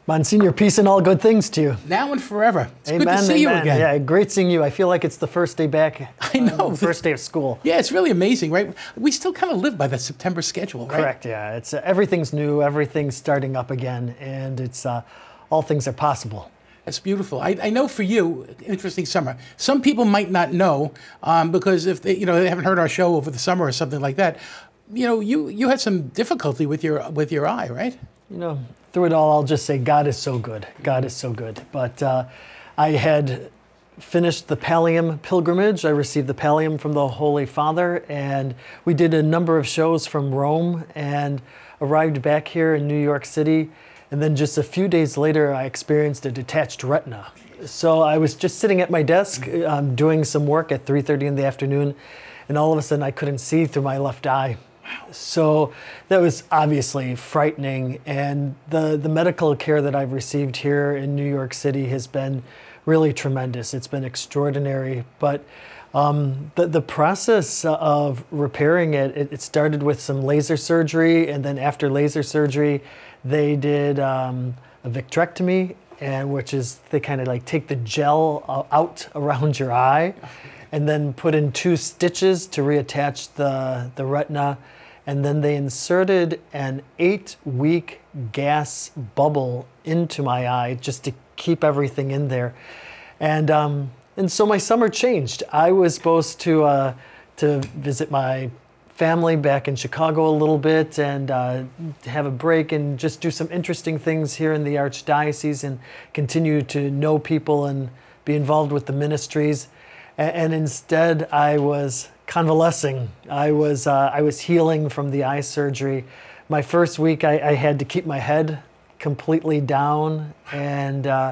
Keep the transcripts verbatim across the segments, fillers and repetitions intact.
Monsignor, peace and all good things to you. Now and forever. It's Amen, good to see amen. you again. Yeah, great seeing you. I feel like it's the first day back. I know. Uh, first day of school. Yeah, it's really amazing, right? We still kind of live by that September schedule, right? Correct, yeah. It's uh, everything's new, everything's starting up again, and it's uh, all things are possible. That's beautiful. I, I know for you, interesting summer. Some people might not know um, because if they, you know, they haven't heard our show over the summer or something like that. You know, you you had some difficulty with your with your eye, right? You know, through it all, I'll just say God is so good. God is so good. But uh, I had finished the Pallium pilgrimage. I received the Pallium from the Holy Father, and we did a number of shows from Rome and arrived back here in New York City. And then just a few days later, I experienced a detached retina. So I was just sitting at my desk um, doing some work at three thirty in the afternoon, and all of a sudden I couldn't see through my left eye. So that was obviously frightening, and the, the medical care that I've received here in New York City has been really tremendous. It's been extraordinary, but um, the, the process of repairing it, it, it started with some laser surgery, and then after laser surgery, they did um, a vitrectomy, and which is they kind of like take the gel out around your eye, and then put in two stitches to reattach the, the retina. And then they inserted an eight-week gas bubble into my eye just to keep everything in there. And um, and so my summer changed. I was supposed to uh, to visit my family back in Chicago a little bit and uh, have a break and just do some interesting things here in the Archdiocese and continue to know people and be involved with the ministries. And, and instead, I was convalescing. I was uh, I was healing from the eye surgery. My first week, I, I had to keep my head completely down and uh,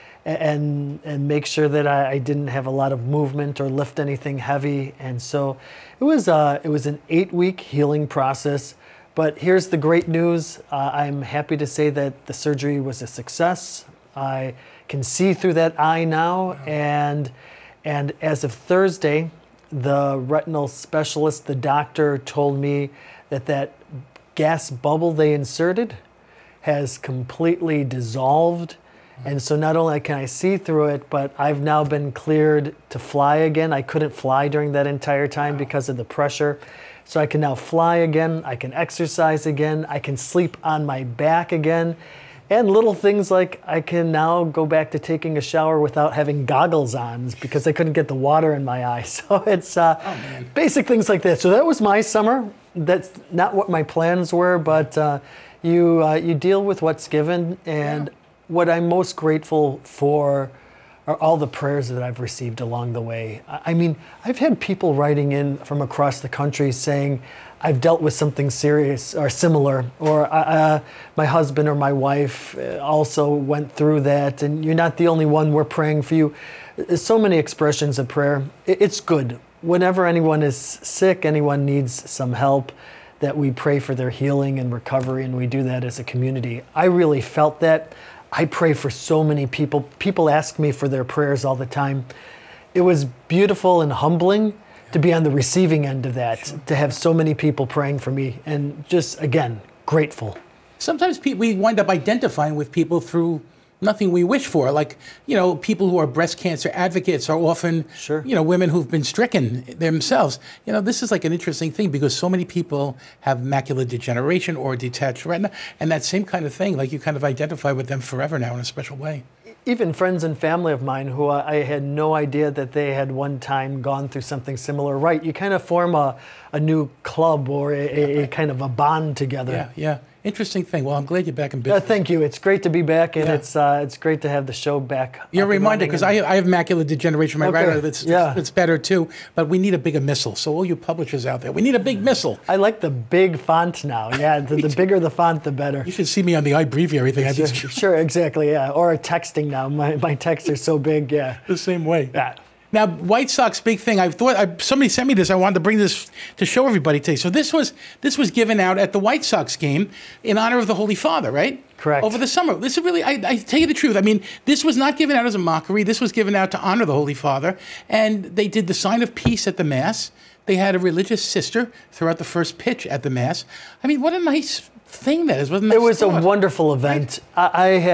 and and make sure that I, I didn't have a lot of movement or lift anything heavy. And so it was uh, it was an eight-week healing process. But here's the great news. Uh, I'm happy to say that the surgery was a success. I can see through that eye now, and and as of Thursday, the retinal specialist, the doctor, told me that that gas bubble they inserted has completely dissolved. And so not only can I see through it, but I've now been cleared to fly again. I couldn't fly during that entire time because of the pressure. So I can now fly again. I can exercise again. I can sleep on my back again. And little things like I can now go back to taking a shower without having goggles on because I couldn't get the water in my eye. So it's uh, oh, basic things like that. So that was my summer. That's not what my plans were, but uh, you uh, you deal with what's given. And yeah. What I'm most grateful for are all the prayers that I've received along the way. I mean, I've had people writing in from across the country saying, I've dealt with something serious or similar, or uh, my husband or my wife also went through that, and you're not the only one, we're praying for you. There's so many expressions of prayer. It's good. Whenever anyone is sick, anyone needs some help, that we pray for their healing and recovery, and we do that as a community. I really felt that. I pray for so many people. People ask me for their prayers all the time. It was beautiful and humbling to be on the receiving end of that, sure. To have so many people praying for me, and just, again, grateful. Sometimes pe- we wind up identifying with people through nothing we wish for. Like, you know, people who are breast cancer advocates are often, sure. you know, women who've been stricken themselves. You know, this is like an interesting thing because so many people have macular degeneration or detached retina, and that same kind of thing, like you kind of identify with them forever now in a special way. Even friends and family of mine who I had no idea that they had one time gone through something similar. Right, you kind of form a, a new club or a, a, a kind of a bond together. Yeah, yeah. Interesting thing. Well, I'm glad you're back in business. Uh, thank you. It's great to be back, and yeah. it's uh, it's great to have the show back. You're reminded, because I, I have macular degeneration. My okay. retina, that's yeah. it's better too. But we need a bigger missile. So all you publishers out there, we need a big missile. I like the big font now. Yeah, the, the bigger the font, the better. You should see me on the iBreviary thing. Sure, sure, exactly. Yeah, or texting now. My my texts are so big. Yeah, the same way. Yeah. Now, White Sox, big thing. I thought I, somebody sent me this. I wanted to bring this to show everybody today. So this was this was given out at the White Sox game in honor of the Holy Father, right? Correct. Over the summer. This is really, I, I tell you the truth. I mean, this was not given out as a mockery. This was given out to honor the Holy Father. And they did the sign of peace at the Mass. They had a religious sister throw out the first pitch at the Mass. I mean, what a nice thing that is. Wasn't that It was thought? a wonderful event. Right? I, I had